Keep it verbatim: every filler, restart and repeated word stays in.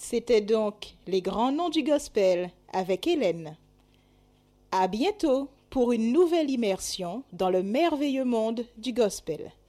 C'était donc les grands noms du gospel avec Hélène. À bientôt pour une nouvelle immersion dans le merveilleux monde du gospel.